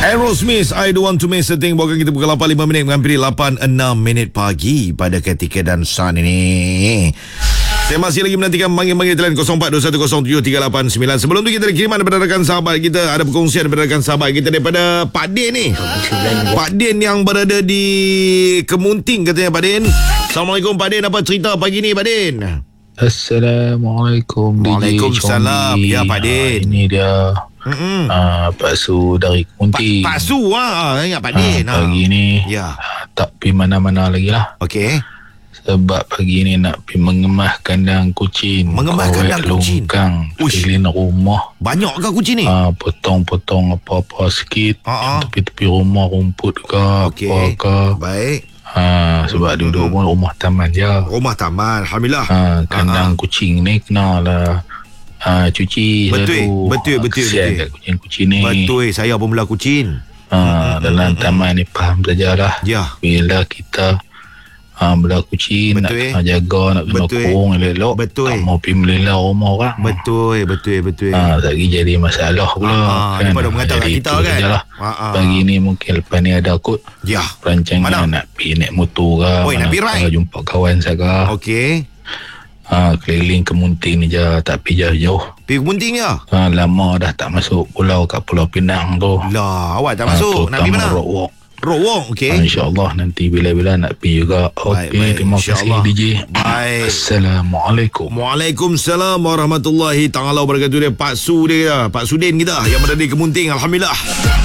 Aerosmith, I don't want to miss a thing. Bukan kita pukul 8.5 minit menghampiri 8.6 minit pagi pada ketika dan saat ini. Saya masih lagi menantikan manggil-manggil talian 0421073899. Sebelum tu kita ada kiriman daripada rakan sahabat kita. Ada perkongsian daripada rakan sahabat kita daripada Pak Din ni. Pak Din yang berada di Kemunting katanya Pak Din. Assalamualaikum Pak Din. Apa cerita pagi ni Pak Din? Assalamualaikum. Waalaikumsalam. Ya Pak Din. Ini dia Pak Su dari Kemunting. Pak Su ingat Pak Din. Pagi ni tak pergi mana-mana lagi lah. Okey. Sebab pagi ni nak pergi mengemas kandang kucing. Mengemas kandang kucing? Keliling rumah. Banyak ke kucing ni? Potong-potong apa-apa sikit. Tepi-tepi rumah, rumput ke, apa ke. Baik. Sebab duduk rumah taman je. Rumah taman, Alhamdulillah. Kandang kucing ni kena lah cuci. Betul. Kesian kat kucing-kucing ni. Betul, saya pun belah kucing. Dalam taman ni faham sajalah. Ya. Bila kita belah kucing, nak jaga, nak kena kurung elok. Betul. Tak mau pergi melelah rumah orang. Betul. Lagi jadi masalah pula. Daripada mengatakan kita kan. Pagi ni mungkin lepas ni ada kot. Ya. Perancangan nak pergi naik motor ke. Nak pergi ride. Jumpa kawan saya. Okey. Keliling Kemunting ni je, tak pergi jauh-jauh. Pergi Kemunting je? Lama dah tak masuk pulau kat Pulau Pinang tu. Lah, awak tak masuk. Nak pergi mana? Rawang, okey. InsyaAllah nanti bila-bila nak pergi juga. Okey, terima kasih DJ. Baik. Assalamualaikum. Waalaikumsalam warahmatullahi ta'ala wabarakatuh. Dia Pak Su dia, Pak Sudin kita yang berada di Kemunting. Alhamdulillah.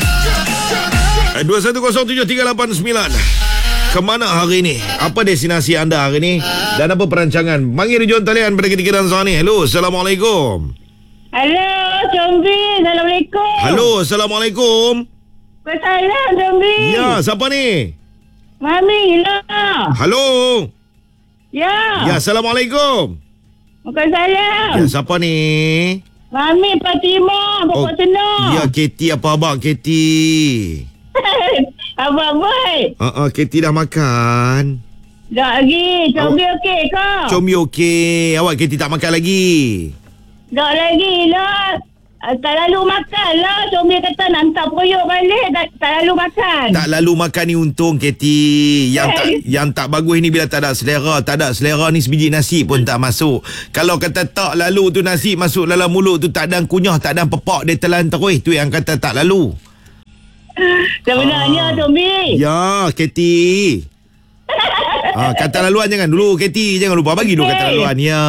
21073899. Kemana hari ini? Apa destinasi anda hari ini? Dan apa perancangan? Panggil Rejon talian pada ketika dan saat ini. Hello, Assalamualaikum. Halo, Combi. Assalamualaikum. Halo, Assalamualaikum. Salam, Combi. Ya, siapa ni? Mami lah. Halo. Ya. Ya, Assalamualaikum. Waalaikumsalam. Ya, siapa ni? Mami Fatimah, Bapak Senang. Ya, Katie apa abang Katie? Abang baik. Katie dah makan? Tak lagi. Combi okey ke? Combi okey. Awak Katie tak makan lagi? Tak lagi lah. Tak lalu makan lah. Combi kata nak hantar peruyuk balik. Tak lalu makan. Tak lalu makan ni untung Katie. Yang tak bagus ni bila tak ada selera. Tak ada selera ni sebiji nasi pun tak masuk. Kalau kata tak lalu tu nasi masuk dalam mulut tu tak ada kunyah, tak ada pepak, dia telan terus. Tu yang kata tak lalu. Sebenarnya Combi. Ya Katie. Kata laluan jangan dulu Katie. Jangan lupa bagi dulu kata laluan. Ya.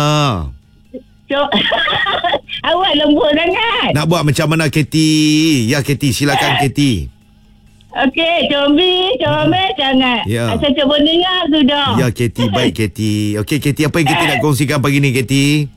Awak lembut sangat. Nak buat macam mana Katie? Ya Katie, silakan Katie. Okey, Combi sangat. Ya. Saya cuba dengar sudah. Ya Katie, baik Katie. Okey Katie, apa yang Katie nak kongsikan pagi ni Katie?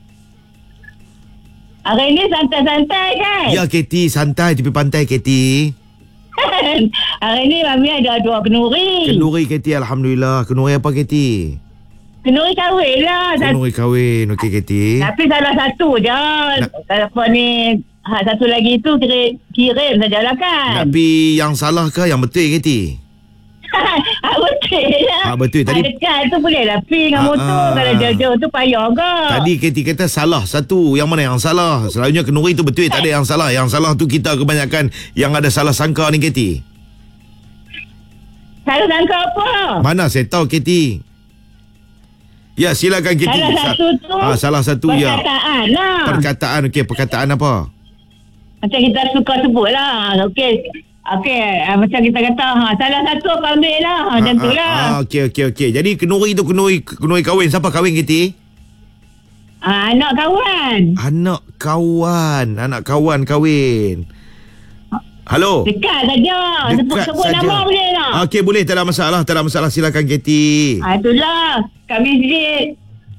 Hari ni santai-santai kan? Ya Katie, santai tepi pantai Katie. Hari ni Mami ada 2 kenuri. Kenuri Katie, Alhamdulillah. Kenuri apa Katie? Kenuri kahwin lah. Kenuri kahwin, okey Katie. Tapi salah satu je. Apa ni, satu lagi tu kirim sajalah kan. Tapi yang salah ke yang betul Katie? Betul lah. Betul tadi. Dekat tu boleh lah pergi dengan motor. Kalau jauh-jauh tu payah ke? Tadi Katie kata salah satu. Yang mana yang salah? Selalunya kenuri tu betul, tak ada yang salah. Yang salah tu kita kebanyakan yang ada salah sangka ni Katie. Salah sangka apa? Mana saya tahu Katie. Ya, silakan Katie. Salah satu ya. Perkataan lah. Perkataan, okey. Perkataan apa? Macam kita suka sebut lah. Okey, macam kita kata salah satu apa ambil lah. Macam tu lah. Okey. Jadi kenuri tu kenuri kahwin. Siapa kahwin Katie? Anak kawan. Anak kawan kahwin. Halo. Dekat saja. Sebut nama boleh tak? Okey, boleh. Tak ada masalah. Silakan Katie. Itulah. Kat masjid.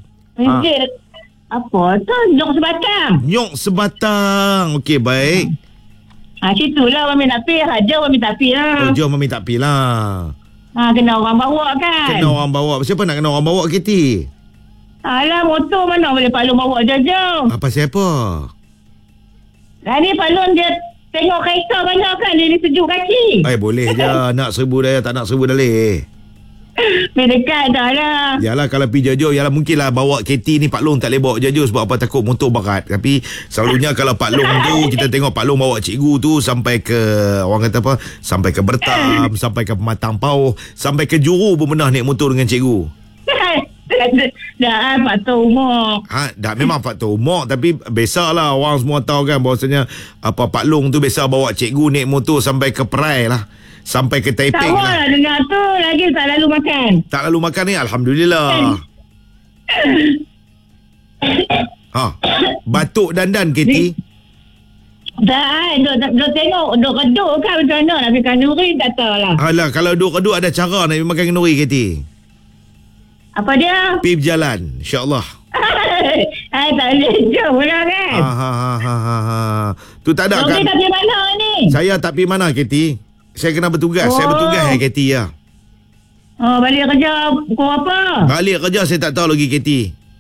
Apa tu? Nyok Sebatang. Okey, baik. Situlah Mami nak pergi. Hajar Mami tak pergi lah. Jom Mami tak pergi lah. Kena orang bawa kan? Kena orang bawa. Siapa nak kena orang bawa Katie? Alah, motor mana boleh Pak Long bawa jauh-jauh. Apa siapa? Ni Pak Long dia tengok kereta banyak kan. Dia sejuk kaki. Boleh je. Nak 1,000 dah, tak nak 1,000 dah leh. Pergi dekat dah lah. Yalah kalau pergi jauh-jauh, yalah mungkinlah bawa KT ni Pak Long tak boleh bawa jauh-jauh sebab apa, takut motor barat. Tapi selalunya kalau Pak Long tu, kita tengok Pak Long bawa cikgu tu sampai ke, orang kata apa, sampai ke Bertam, sampai ke Pematang Pauh, sampai ke Johor pun pernah naik motor dengan cikgu. Dah faktor umur. Dah memang faktor umur, tapi biasalah orang semua tahu kan bahawasanya apa, Pak Long tu biasa bawa cikgu naik motor sampai ke Perai lah, sampai ke Taiping Tak lah. lah dengar tu lagi tak lalu makan. Tak lalu makan ni, Alhamdulillah. Batuk dandan KT. Duk tengok, duk reduk kan macam mana nak makan nuri tak tahu lah. Alah, kalau duduk-duduk ada cara nak makan kenduri KT. Apa dia? Pergi berjalan, insyaAllah. Tak boleh jom pula kan. Tu tak ada kan. Okey, tak pergi mana ni? Saya tak pergi mana KT. Saya kena bertugas. Saya bertugas KT ya. Oh, balik kerja pukul apa? Balik kerja saya tak tahu lagi KT.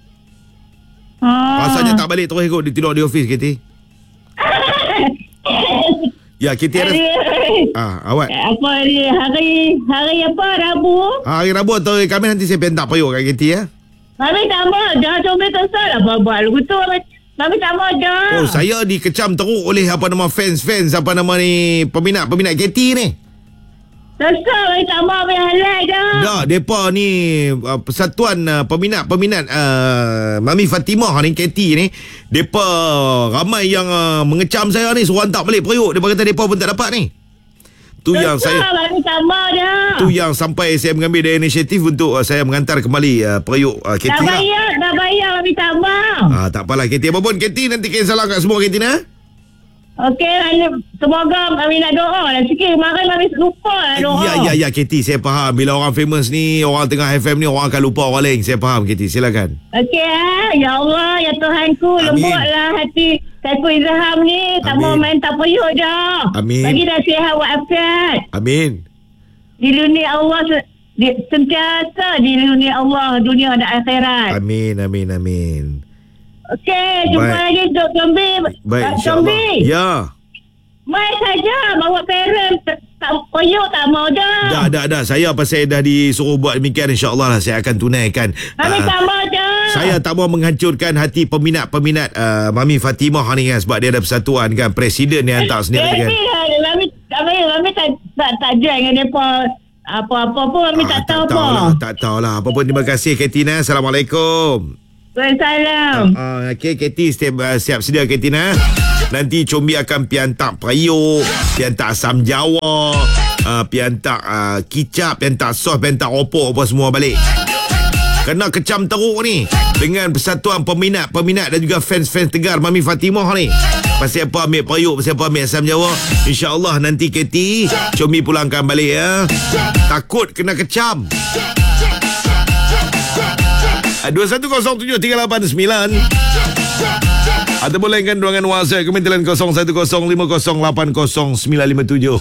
Rasanya tak balik terus ikut tidur di office KT. Ya KT ada. Awak. Apa ni? Hari apa? Rabu? Hari Rabu atau hari Khamis nanti saya pentak periuk kat KT ya. Mami tak mau dah comel kesal apa buat lagu tu. Mami tak mau dah. Oh, saya dikecam teruk oleh apa nama fans apa nama ni, peminat KT ni. Kesal Mami tak mau ambil halal dah. Dah, depa ni persatuan peminat Mami Fatimah ni KT ni, depa ramai yang mengecam saya ni, suruh hantar balik periuk. Depa kata depa pun tak dapat ni. Tu yang saya Mami tak mau dah. Tu yang sampai saya mengambil dari inisiatif untuk saya mengantar kembali periuk KT dah lah. bayar Mami tak mau. Tak apalah KT. Apa pun KT, nanti cancel lah kat semua KT ni. Okey, semoga Mami nak doa lah sikit. Kemarin Mami lupa lah doa. Ya KT, saya faham. Bila orang famous ni, orang tengah FM ni, orang akan lupa orang lain. Saya faham KT, silakan. Okey, ya Allah, ya Tuhanku, lembutlah hati Saiful Izham ni. Tak mau main tak periuk dah. Amin. Bagi dah sihat walafiat. Amin. Dilindungi Allah sentiasa dilindungi Allah dunia dan akhirat. Amin. Okey, jumpa lagi Dok Combi. Baik, insyaAllah. Ya. Mai saja bawa parent tak periuk tak mau dah. Dah. Saya pasal dah disuruh buat demikian, insyaAllah lah saya akan tunaikan. Mami tak mau dah. Saya tak mau menghancurkan hati peminat Mami Fatimah ni kan, sebab dia ada persatuan kan, presiden yang hantar sendiri kan. Mami tak join dengan mereka apa-apa pun. Mami tak tahu apa. Tak tahulah. Apa pun, terima kasih Katina. Assalamualaikum. Waalaikumsalam. Okay, Katie siap sedia Katina. Nanti Combi akan piantak periuk, piantak asam Jawa, piantak kicap, piantak sos, piantak opok apa semua balik. Kena kecam teruk ni dengan persatuan peminat dan juga fans tegar Mami Fatimah ni. Pasal apa ambil periuk, pasal apa ambil asam Jawa. InsyaAllah nanti Katie Combi pulangkan balik ya. Takut kena kecam. 21073889 ataupun lainkan ruangan WhatsApp kami telan 0105080957.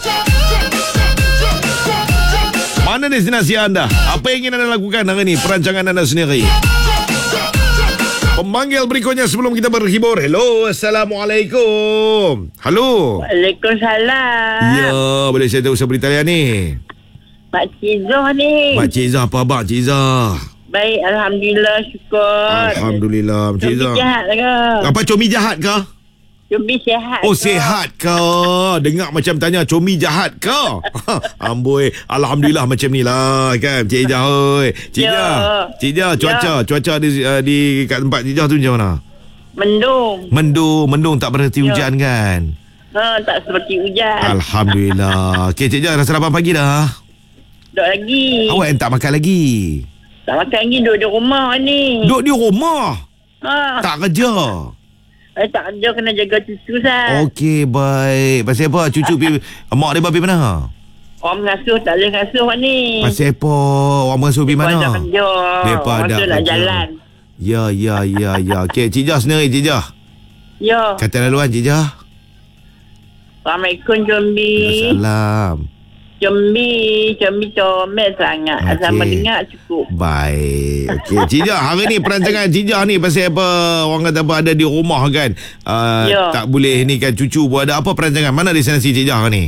Mana destinasi anda? Apa yang ingin anda lakukan hari ini? Perancangan anda sendiri. Pemanggil berikutnya sebelum kita berhibur. Hello, Assalamualaikum. Halo. Waalaikumsalam. Ya, boleh saya tahu siapa di talian ni? Mak Cik Zah ni. Mak Cik Zah, apa abang Cik Zah? Baik, Alhamdulillah, syukur. Alhamdulillah, Cik Zah. Combi jahat ke? Apa, Combi jahat ke? Combi sihat. Oh, sihat ke? Dengar macam tanya Combi jahat ke? Amboi, Alhamdulillah macam ni lah kan, Cik Jah. Cik Jah, cuaca di kat tempat Cik Jah tu macam mana? Mendung, tak berhenti hujan kan? Tak seperti hujan. Alhamdulillah. Okey, Cik Jah, dah sarapan pagi dah? Duduk lagi. Awak yang tak makan lagi? Tak makan lagi, duduk di rumah ni. Duduk di rumah? Tak kerja? Tak kerja, kena jaga cucu sah. Okey, baik. Pasal apa? Cucu mak dia pergi mana? Orang mengasuh, tak boleh ngasuh ni. Pasal apa? Orang mengasuh pergi mana? Mereka ada kerja. Mereka ada nak jalan. Ya. Okey, Cik Jah sendiri, Cik Jah. Ya. Kata laluan, Cik Jah. Assalamualaikum, Combi. Assalam. Comel sangat. Okey. Asal mendengar cukup. Baik. Okey, Cik Jah, hari ni perancangan Cik Jah ni pasal apa? Orang kata apa, ada di rumah kan? Ya. Tak boleh ni kan, cucu pun ada. Apa perancangan? Mana destinasi Cik Jah ni?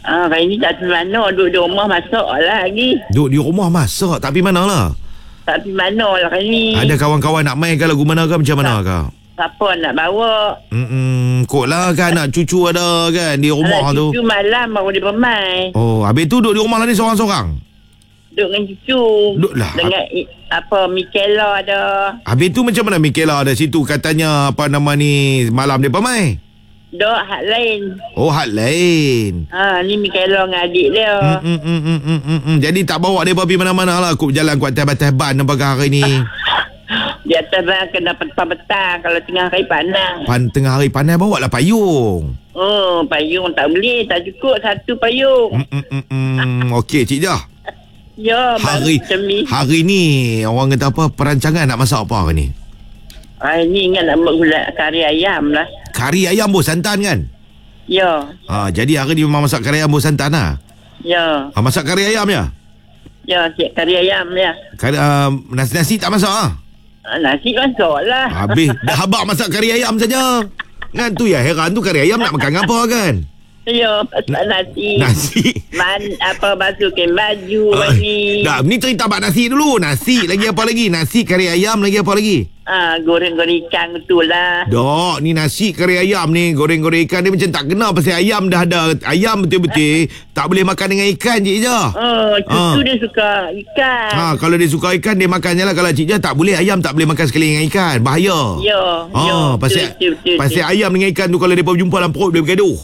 Hari ni tak pergi mana. Duduk di rumah masak lah lagi. Duduk di rumah masak. Tak pergi mana lah? Tak pergi mana lah hari ni. Ada kawan-kawan nak main ke lagu mana ke macam mana ke? Siapa nak bawa? Kot lah kan anak cucu ada kan di rumah tu. Cucu malam baru dia bermain. Oh, habis tu duduk di rumah lah ni seorang-seorang? Duduk dengan cucu. Duduk lah. Dengan Michaela ada. Habis tu macam mana Michaela ada situ katanya apa nama ni malam dia bermain? Dok hak lain. Oh, hak lain. Ni Michaela dengan adik dia. Jadi tak bawa dia pergi mana-mana lah. Aku berjalan ku atas-atas ban apakah hari ni? Di atas bang kena petang-petang kalau tengah hari panas. Tengah hari panas bawa lah payung. Oh, payung tak boleh. Tak cukup satu payung. Okey, Cik Jah. Ya, hari ni orang kata apa perancangan nak masak apa hari ni? Hari ni ingat nak buat gulai kari ayam lah. Kari ayam buah santan kan? Ya. Jadi hari ni memang masak kari ayam buah santan lah? Ya. Masak kari ayam ya? Ya, cik kari ayam ya. Nasi-nasi tak masak ah? Nasi masak lah. Habis dah habaq masak kari ayam saja. Kan tu ya heran tu kari ayam nak makan apa kan? Ya, masak nasi. Basuhkan baju ni. Dah, ni cerita bak nasi dulu. Nasi lagi apa lagi? Nasi kari ayam lagi apa lagi? Goreng-goreng ikan betul lah. Dok, ni nasi kari ayam ni, goreng-goreng ikan dia macam tak kena pasal ayam dah ada. Ayam betul-betul tak boleh makan dengan ikan, Cik Jah. Cucu dia suka ikan. Kalau dia suka ikan dia makan je lah. Kalau Cik Jah tak boleh, ayam tak boleh makan sekali dengan ikan. Bahaya. Ya. Pasal ayam dengan ikan tu kalau dia berjumpa dalam perut dia bergaduh.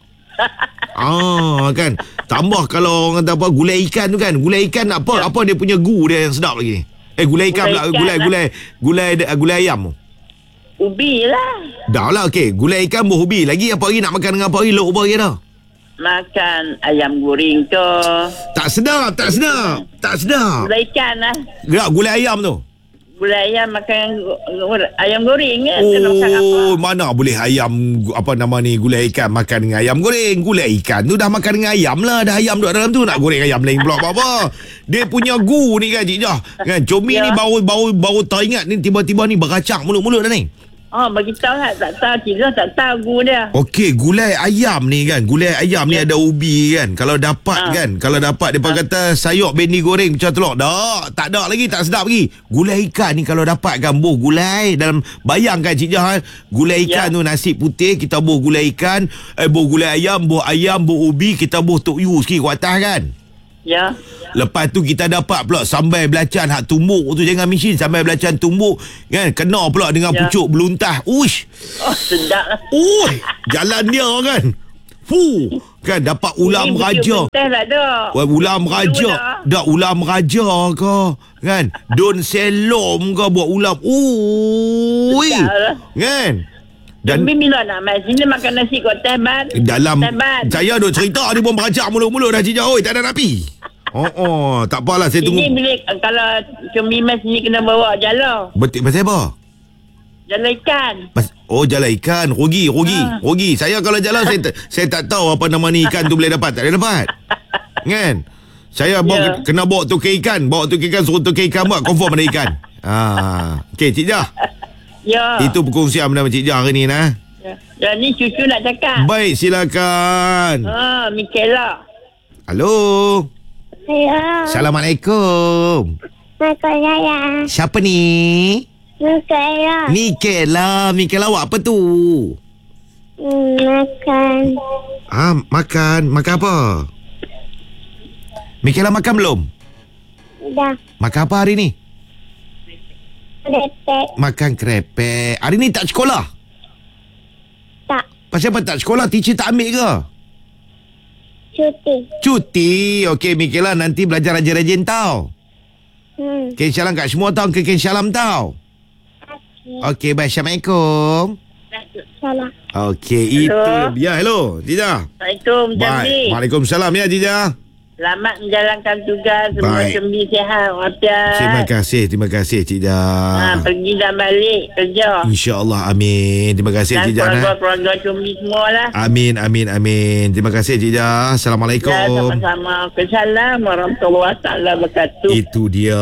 Kan. Tambah kalau orang kata apa gulai ikan tu kan. Gulai ikan apa dia punya gu dia yang sedap lagi. Gulai ikan pula. Gulai ayam tu. Ubi lah. Dah lah okey. Gulai ikan ubi. Lagi apa lagi nak makan dengan apa lagi? Lok apa lagi dah? Makan ayam goreng ke. Tak sedap. Gulai ikan lah. Gulai ayam tu. Gulai ayam makan ayam goreng kan. Mana boleh ayam gulai ikan makan dengan ayam goreng. Gulai ikan tu dah makan dengan ayam lah. Dah ayam duduk dalam tu nak goreng ayam lain pula apa-apa. Dia punya gu ni kan Cik Jah kan. Comi ni baru teringat ni tiba-tiba ni beracak mulut-mulut dah ni. Bagi tahu lah. Tak tahu Cik Jah tak tahu gu dia. Okey, gulai ayam ni kan. Gulai ayam ni ada ubi kan. Kalau dapat kan. Kalau dapat dia kata sayur bendi goreng macam telur. Tak ada lagi. Tak sedap lagi. Gulai ikan ni kalau dapat kan buh gulai dalam bayangkan Cik Jah gulai ikan tu nasi putih kita buh gulai ikan, buh gulai ayam, buh ubi kita buh tok yu sikit kat atas kan. Ya. Lepas tu kita dapat pula sambal belacan hak tumbuk tu jangan mesin sambal belacan tumbuk kan kena pula dengan pucuk beluntah. Uish. Sedap. Jalan dia kan. Kan dapat ulam raja. Ulam raja. Dah ulam raja ke kan. Daun selom ke buat ulam. Kan. Dan bila nak main sini makan nasi kot teban. Dalam saya duk cerita dia pun beracak mulut-mulut dah Cik Jah. Tak ada napi. Tak apalah saya tunggu. Ini bila kalau cumi mas ni kena bawa jala. Betul pasal apa? Jala ikan. Jala ikan. Rugi. Saya kalau jala saya tak tahu apa nama ni ikan tu boleh dapat. Tak boleh dapat. Kan? Saya kena bawa tukar ikan. Suruh tukar ikan buat confirm ada ikan. Okey Cik Jah. Ya. Itu perkongsian bersama Cik Jah hari ni nah. Ya, ni cucu nak cakap. Baik, silakan. Michaela. Halo. Halo. Assalamualaikum. Waalaikumsalam. Siapa ni? Michaela. Michaela awak apa tu? Makan. Makan. Makan apa? Michaela makan belum? Dah. Makan apa hari ni? Krepek. Makan krepek. Hari ni tak sekolah? Tak. Pasal apa tak sekolah? Teacher tak ambil ke? Cuti. Okey Michaela nanti belajar rajin-rajin tau. Ken Syalam kat semua tau. Ken Syalam tau. Okey baik. Assalamualaikum. Salam. Okey itu. Ya hello Cik Jah. Assalamualaikum Jambi. Waalaikumsalam ya Cik Jah. Selamat menjalankan tugas. Semua Jambi sihat. Terima kasih Cik Jah. Pergi dan balik kerja. InsyaAllah amin. Terima kasih Cik Jah. Dan keluarga Jambi semua lah. Amin. Terima kasih Cik Jah. Assalamualaikum. Ya sama-sama. Assalamualaikum warahmatullahi wabarakatuh. Itu dia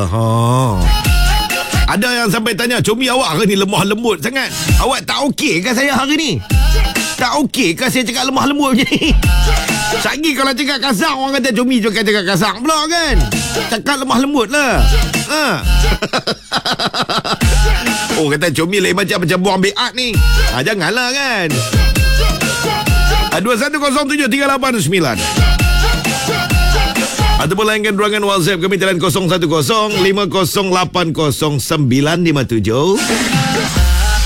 Ada yang sampai tanya, Comi awak hari ni lemah lembut sangat. Awak tak okey ke saya hari ni? Tak okey ke saya cakap lemah lembut macam ni? Saya lagi kalau cakap kasar, orang kata Comi juga cakap kasar pula kan. Cakap lemah lembut lah. Oh, kata Comi lain macam buang beat ni. Janganlah kan. 21073889 ataupun layankan ruangan WhatsApp kami talian 0105080957.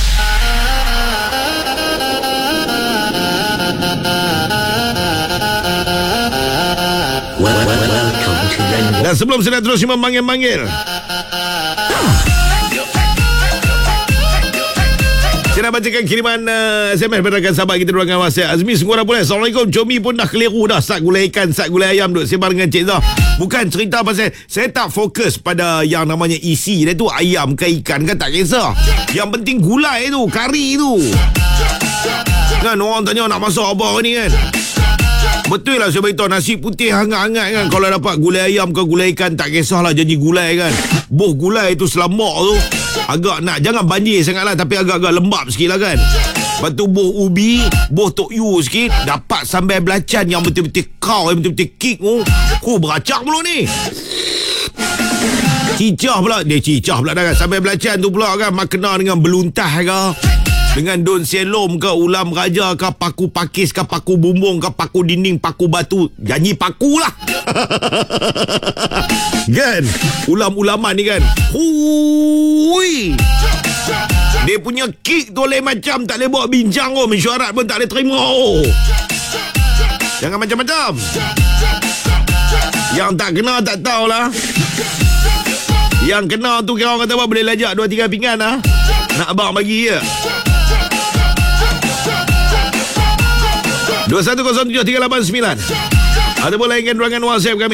Dan sebelum saya terus memanggil-manggil, saya nak bacakan kiriman SMS berdasarkan sahabat kita ruangan WhatsApp. Azmi Sengurah Pulai. Assalamualaikum. Comi pun dah keliru dah. Sat gulai ikan, sat gulai ayam duk sembang dengan Cik Zah. Bukan cerita pasal saya tak fokus pada yang namanya isi dia tu, ayam ke ikan ke tak kisah. Yang penting gulai tu, kari tu. Kan orang tanya nak masak apa ni kan. Betul lah saya beritahu, nasi putih hangat-hangat kan. Kalau dapat gulai ayam ke gulai ikan, tak kisahlah janji gulai kan. Boh gulai tu selamak tu agak nak, jangan banjir sangat lah, tapi agak-agak lembab sikit lah kan. Lepas tu boh ubi, boh tok yu sikit, dapat sambal belacan yang betul-betul kau, yang betul-betul kick tu. Beracak pula ni. Cicah pula dah kan. Sambal belacan tu pula kan, makna dengan beluntah ke, dengan daun selom ke, ulam raja ke, paku pakis ke, paku bumbung ke, paku dinding, paku batu. Janji paku lah. Kan? Ulam-ulaman ni kan. Hui. Dia punya kick tu lain macam, tak boleh buat bincang oh. Mesyuarat pun tak boleh terima oh. Jangan macam-macam. Yang tak kena tak tahulah. Yang kena tu kira orang kata apa, boleh lajak 2-3 pinggan lah. Nak abang bagi je. 21073889 ataupun layankan ruangan WhatsApp kami